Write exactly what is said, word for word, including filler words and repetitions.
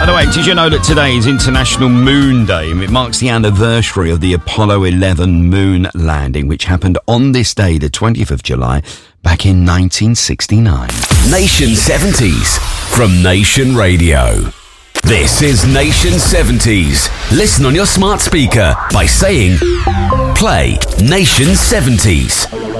By the way, did you know that today is International Moon Day? It marks the anniversary of the Apollo eleven moon landing, which happened on this day, the twentieth of July, back in nineteen sixty-nine. Nation seventies from Nation Radio. This is Nation seventies. Listen on your smart speaker by saying, play Nation seventies.